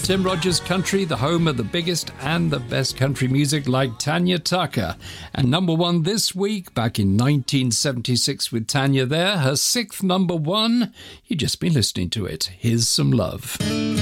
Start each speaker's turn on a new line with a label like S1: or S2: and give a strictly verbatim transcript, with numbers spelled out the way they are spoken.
S1: Tim Rogers Country, the home of the biggest and the best country music like Tanya Tucker. And number one this week, back in nineteen seventy-six with Tanya there, her sixth number one. You've just been listening to it. Here's Some Love.